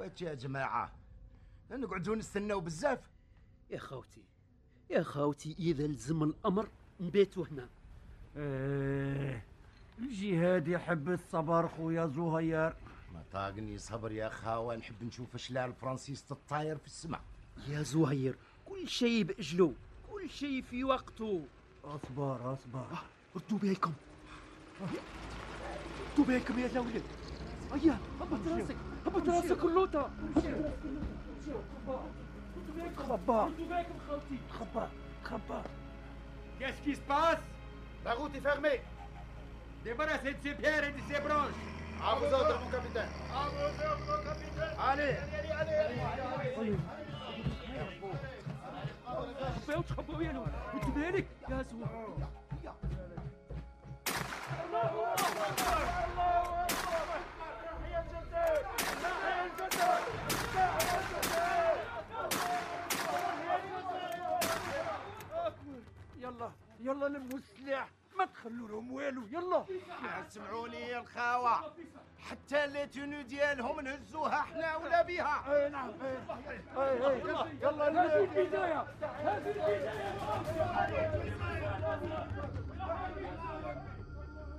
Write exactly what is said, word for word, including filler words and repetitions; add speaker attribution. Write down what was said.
Speaker 1: واش يا جماعه نقعدوا نستناو بزاف؟
Speaker 2: يا خوتي يا خوتي اذا لزم الامر نبيتو هنا.
Speaker 3: ايه الجهاد يحب الصبر خويا زهير.
Speaker 1: ما طاقني صبر يا خاوه، نحب نشوف شلال فرانسيس تطاير في السماء.
Speaker 2: يا زهير كل شيء باجله، كل شيء في وقته.
Speaker 3: اصبر اصبر.
Speaker 2: ردوا بالكم ردوا بالكم يا الاولاد. هيا هبط راسك هبط راسك اللوطه.
Speaker 3: خبا خبا خبا.
Speaker 4: Qu'est-ce qui se passe?
Speaker 1: La route est fermée.
Speaker 4: Débarrassez de ces pierres et de ces branches.
Speaker 1: À vos ordres mon capitaine.
Speaker 4: À vos ordres, mon capitaine.
Speaker 1: Allez.
Speaker 4: Allez, allez, allez.
Speaker 2: خباو تخباو يا لول. ردوا بالك يا زهير.
Speaker 4: الله أكبر الله أكبر. يا الجزائر يا الجزائر
Speaker 3: يلا يلا لموا السلاح، ما تخلوا لهم والو. يلا
Speaker 1: سمعوني يا الخاوه، حتى اللي تونو ديالهم نهزوها احنا ولا بها.
Speaker 3: اي نعم. اي اي يلا يلا
Speaker 2: هذه البدايه هذه البدايه.